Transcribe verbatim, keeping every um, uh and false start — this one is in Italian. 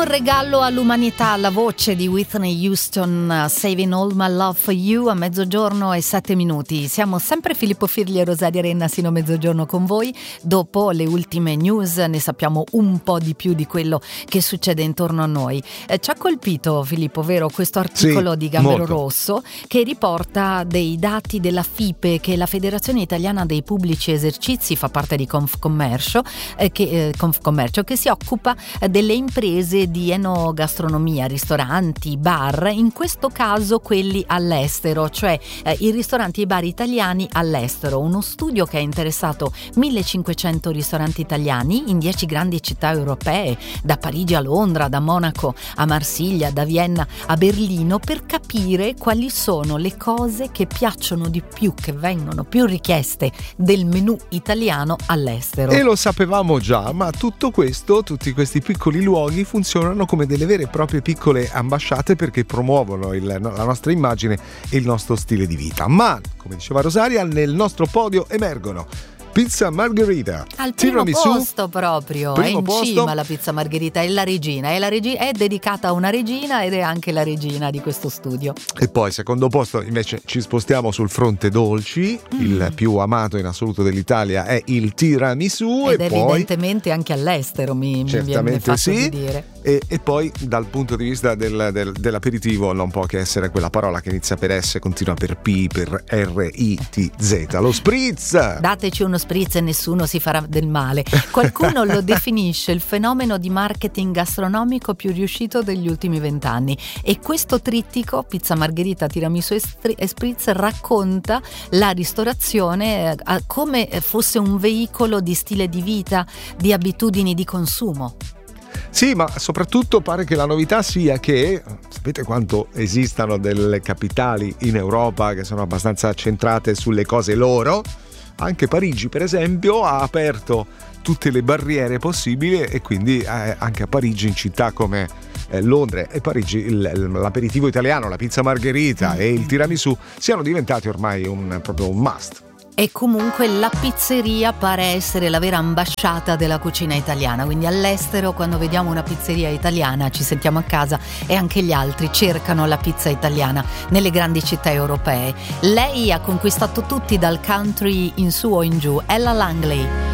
Un regalo all'umanità, la voce di Whitney Houston, uh, Saving All My Love For You, a mezzogiorno e sette minuti. Siamo sempre Filippo Firli e Rosaria Renna sino a mezzogiorno con voi. Dopo le ultime news ne sappiamo un po' di più di quello che succede intorno a noi. Eh, ci ha colpito, Filippo, vero, questo articolo sì, di Gambero molto. Rosso che riporta dei dati della FIPE, che è la Federazione Italiana dei Pubblici Esercizi, fa parte di Confcommercio, eh, che, eh, Confcommercio, che si occupa eh, delle imprese di enogastronomia, ristoranti, bar, in questo caso quelli all'estero, cioè eh, i ristoranti e i bar italiani all'estero. Uno studio che ha interessato millecinquecento ristoranti italiani in dieci grandi città europee, da Parigi a Londra, da Monaco a Marsiglia, da Vienna a Berlino, per capire quali sono le cose che piacciono di più, che vengono più richieste del menù italiano all'estero. E lo sapevamo già, ma tutto questo, tutti questi piccoli luoghi funzionano come delle vere e proprie piccole ambasciate, perché promuovono il, la nostra immagine e il nostro stile di vita. Ma, come diceva Rosaria, nel nostro podio emergono pizza margherita al primo tiramisù, posto proprio, primo è in posto. cima la pizza margherita, è la regina, è, la regi- è dedicata a una regina ed è anche la regina di questo studio. E poi secondo posto invece ci spostiamo sul fronte dolci, mm. il più amato in assoluto dell'Italia è il tiramisù, ed e evidentemente poi, anche all'estero mi, mi viene certamente fatto sì, di dire. E, e poi dal punto di vista del, del, dell'aperitivo non può che essere quella parola che inizia per S, continua per P, per R I T Z, lo spritz. Dateci uno spritz e nessuno si farà del male. Qualcuno lo definisce il fenomeno di marketing gastronomico più riuscito degli ultimi vent'anni, e questo trittico, pizza margherita, tiramisù e spritz, racconta la ristorazione eh, come fosse un veicolo di stile di vita, di abitudini di consumo. Sì, ma soprattutto pare che la novità sia che, sapete quanto esistano delle capitali in Europa che sono abbastanza centrate sulle cose loro? Anche Parigi, per esempio, ha aperto tutte le barriere possibili, e quindi eh, anche a Parigi, in città come eh, Londra e Parigi, il, l'aperitivo italiano, la pizza margherita e il tiramisù siano diventati ormai un, proprio un must. E comunque la pizzeria pare essere la vera ambasciata della cucina italiana, quindi all'estero quando vediamo una pizzeria italiana ci sentiamo a casa, e anche gli altri cercano la pizza italiana nelle grandi città europee. Lei ha conquistato tutti dal country in su o in giù, Ella Langley.